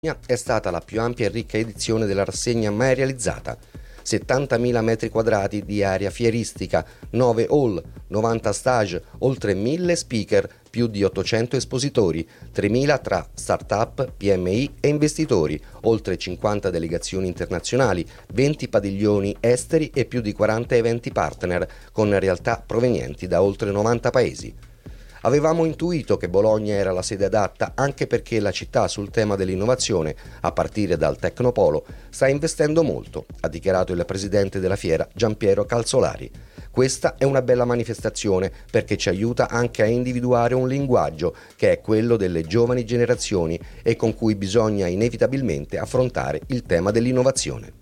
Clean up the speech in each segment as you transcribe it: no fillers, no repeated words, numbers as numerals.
È stata la più ampia e ricca edizione della rassegna mai realizzata. 70.000 metri quadrati di area fieristica, 9 hall, 90 stage, oltre 1.000 speaker, più di 800 espositori, 3.000 tra start-up, PMI e investitori, oltre 50 delegazioni internazionali, 20 padiglioni esteri e più di 40 eventi partner con realtà provenienti da oltre 90 paesi. Avevamo intuito che Bologna era la sede adatta anche perché la città sul tema dell'innovazione, a partire dal Tecnopolo, sta investendo molto, ha dichiarato il presidente della fiera Giampiero Calzolari. Questa è una bella manifestazione perché ci aiuta anche a individuare un linguaggio che è quello delle giovani generazioni e con cui bisogna inevitabilmente affrontare il tema dell'innovazione.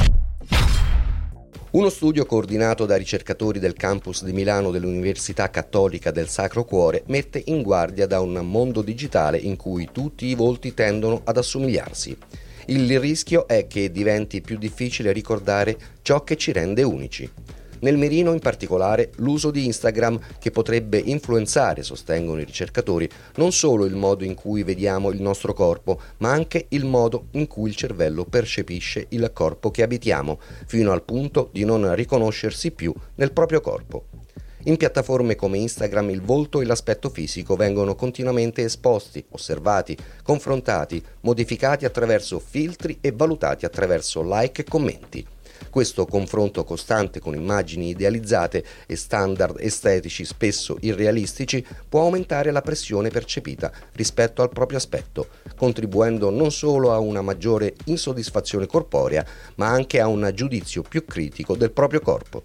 Uno studio coordinato da ricercatori del campus di Milano dell'Università Cattolica del Sacro Cuore mette in guardia da un mondo digitale in cui tutti i volti tendono ad assomigliarsi. Il rischio è che diventi più difficile ricordare ciò che ci rende unici. Nel mirino in particolare l'uso di Instagram che potrebbe influenzare, sostengono i ricercatori, non solo il modo in cui vediamo il nostro corpo, ma anche il modo in cui il cervello percepisce il corpo che abitiamo, fino al punto di non riconoscersi più nel proprio corpo. In piattaforme come Instagram il volto e l'aspetto fisico vengono continuamente esposti, osservati, confrontati, modificati attraverso filtri e valutati attraverso like e commenti. Questo confronto costante con immagini idealizzate e standard estetici spesso irrealistici può aumentare la pressione percepita rispetto al proprio aspetto, contribuendo non solo a una maggiore insoddisfazione corporea, ma anche a un giudizio più critico del proprio corpo.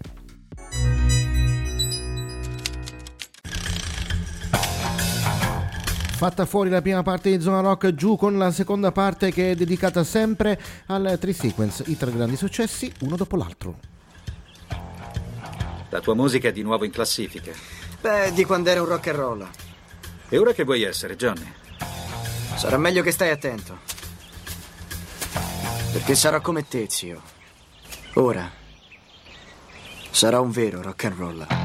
Fatta fuori la prima parte di Zona Rock, giù con la seconda parte che è dedicata sempre al Tri-Sequence, i 3 grandi successi, uno dopo l'altro. La tua musica è di nuovo in classifica. Beh, di quando era un rock and roll. E ora che vuoi essere, Johnny? Sarà meglio che stai attento. Perché sarò come te, zio. Ora sarò un vero rock and roll.